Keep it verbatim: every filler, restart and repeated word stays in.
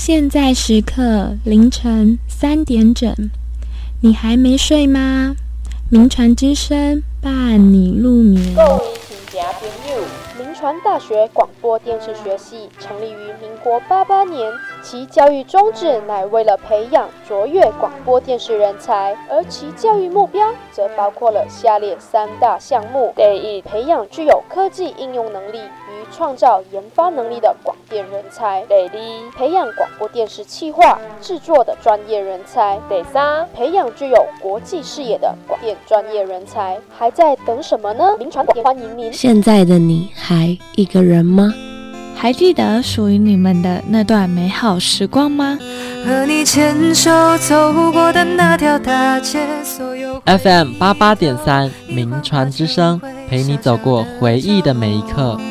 现在时刻凌晨三点整，你还没睡吗？名传之声伴你入眠。 各位亲戚朋友，名传大学广播电视学系成立于民国八八年，其教育宗旨乃为了培养卓越广播电视人才，而其教育目标则包括了下列三大项目：第一，培养具有科技应用能力与创造研发能力的广电人才；第二，培养广播电视企划制作的专业人才；第三，培养具有国际视野的广电专业人才。还在等什么呢？名传广电欢迎您。 现在的你还一个人吗？ 还记得属于你们的那段美好时光吗？ 和你牵手走过的那条大街，所有 F M 八八点三名传之声，陪你走过回忆的每一刻。